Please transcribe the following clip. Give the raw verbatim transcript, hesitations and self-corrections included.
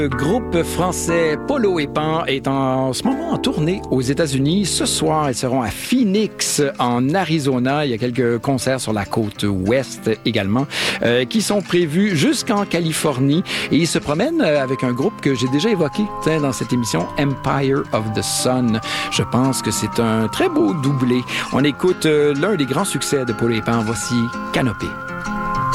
Le groupe français Polo et Pan est en ce moment en tournée aux États-Unis. Ce soir, ils seront à Phoenix, en Arizona. Il y a quelques concerts sur la côte ouest également, euh, qui sont prévus jusqu'en Californie. Et ils se promènent avec un groupe que j'ai déjà évoqué dans cette émission, Empire of the Sun. Je pense que c'est un très beau doublé. On écoute euh, l'un des grands succès de Polo et Pan. Voici Canopée.